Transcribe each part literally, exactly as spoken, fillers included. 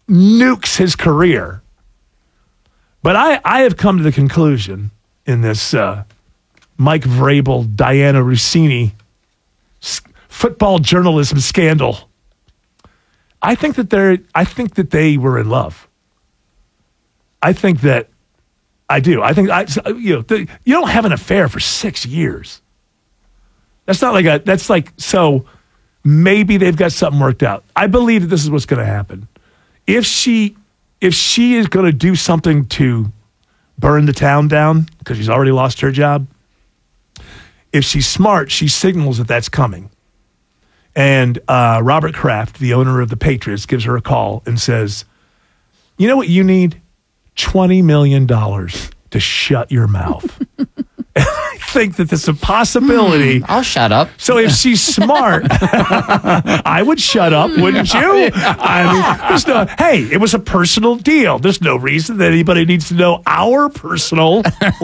nukes his career. But I, I have come to the conclusion in this uh, Mike Vrabel, Diana Rossini s- football journalism scandal. I think that they're. I think that they were in love. I think that I do. I think I. You know, the, you don't have an affair for six years. That's not like a. That's like so. Maybe they've got something worked out. I believe that this is what's going to happen. If she, if she is going to do something to burn the town down because she's already lost her job. If she's smart, she signals that that's coming. And uh, Robert Kraft, the owner of the Patriots, gives her a call and says, you know what you need? twenty million dollars to shut your mouth. I think that there's a possibility. Mm, I'll shut up. So if she's smart, I would shut up, wouldn't you? I mean, there's no, hey, it was a personal deal. There's no reason that anybody needs to know our personal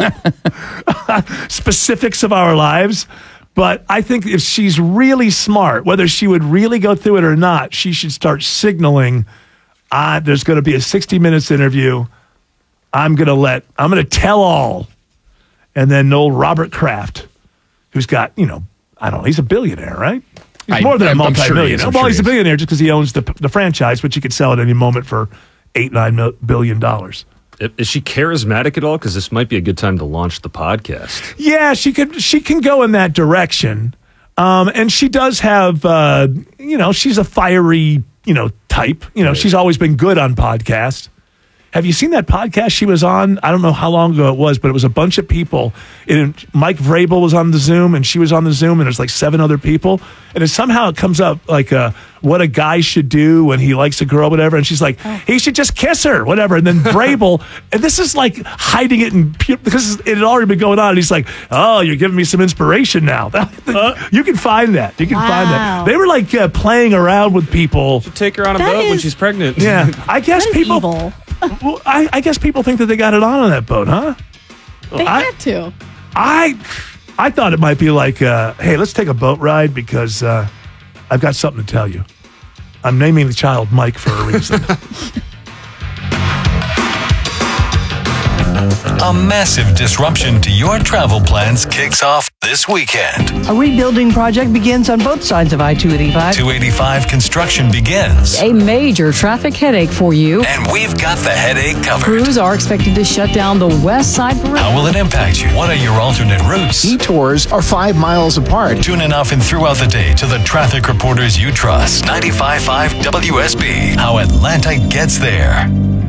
specifics of our lives. But I think if she's really smart, whether she would really go through it or not, she should start signaling, uh, there's going to be a sixty minutes interview. I'm going to let, I'm going to tell all. And then old Robert Kraft, who's got, you know, I don't know, he's a billionaire, right? He's I, more than I'm, a I'm sure multi-millionaire. he is, well, sure he's he a billionaire just because he owns the the franchise, which he could sell at any moment for eight, nine mil, billion dollars. Is she charismatic at all? Because this might be a good time to launch the podcast. Yeah, she could. She can go in that direction, um, and she does have. Uh, you know, she's a fiery, you know, type. You know, right. She's always been good on podcasts. Have you seen that podcast she was on? I don't know how long ago it was, but it was a bunch of people. And Mike Vrabel was on the Zoom, and she was on the Zoom, and there's like seven other people. And it somehow it comes up like uh, what a guy should do when he likes a girl, whatever. And she's like, oh. he should just kiss her, whatever. And then Vrabel, and this is like hiding it in because it had already been going on. And he's like, oh, you're giving me some inspiration now. Uh, you can find that. You can wow. find that. They were like uh, playing around with people. Should take her on a that boat is, when she's pregnant. Yeah, I guess people. Evil. Well, I, I guess people think that they got it on on that boat, huh? They I, had to. I, I thought it might be like, uh, hey, let's take a boat ride because uh, I've got something to tell you. I'm naming the child Mike for a reason. A massive disruption to your travel plans kicks off this weekend. A rebuilding project begins on both sides of I two eighty-five. two eighty-five construction begins. A major traffic headache for you. And we've got the headache covered. Crews are expected to shut down the west side parade. How will it impact you? What are your alternate routes? Detours are five miles apart. Tune in often throughout the day to the traffic reporters you trust. ninety-five point five W S B. How Atlanta gets there.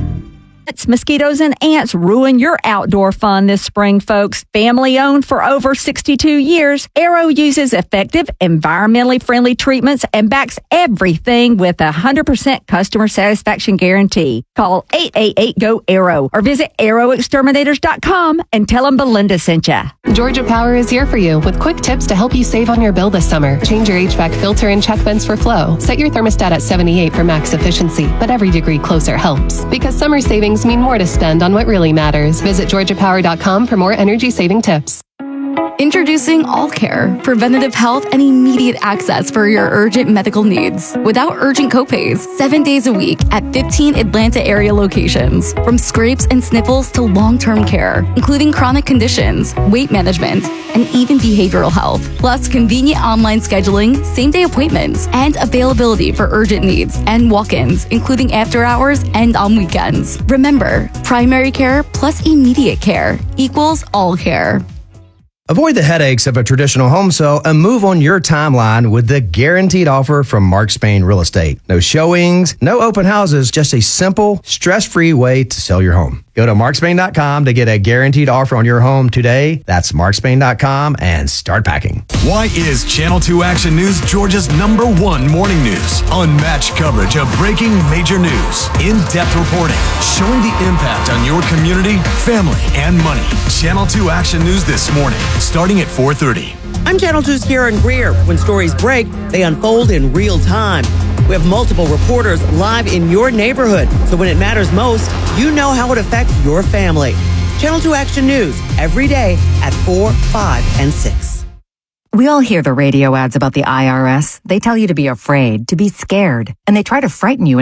It's mosquitoes and ants ruin your outdoor fun this spring, folks. Family owned for over sixty-two years, Arrow uses effective, environmentally friendly treatments and backs everything with a one hundred percent customer satisfaction guarantee. Call eight eight eight, G O, ARROW or visit arrow exterminators dot com and tell them Belinda sent you. Georgia Power is here for you with quick tips to help you save on your bill this summer. Change your H V A C filter and check vents for flow. Set your thermostat at seventy-eight for max efficiency, but every degree closer helps. Because summer savings mean more to spend on what really matters. Visit georgia power dot com for more energy saving tips. Introducing All Care, preventative health and immediate access for your urgent medical needs without urgent copays. Seven days a week at fifteen Atlanta area locations. From scrapes and sniffles to long-term care, including chronic conditions, weight management, and even behavioral health. Plus convenient online scheduling, same-day appointments, and availability for urgent needs and walk-ins, including after hours and on weekends. Remember, primary care plus immediate care equals All Care. Avoid the headaches of a traditional home sale and move on your timeline with the guaranteed offer from Mark Spain Real Estate. No showings, no open houses, just a simple, stress-free way to sell your home. Go to mark spain dot com to get a guaranteed offer on your home today. That's mark spain dot com and start packing. Why is Channel two Action News Georgia's number one morning news? Unmatched coverage of breaking major news. In-depth reporting showing the impact on your community, family, and money. Channel two Action News this morning, starting at four thirty. I'm Channel two's Karen Greer. When stories break, they unfold in real time. We have multiple reporters live in your neighborhood, so when it matters most, you know how it affects your family. Channel two Action News, every day at four, five, and six. We all hear the radio ads about the I R S. They tell you to be afraid, to be scared, and they try to frighten you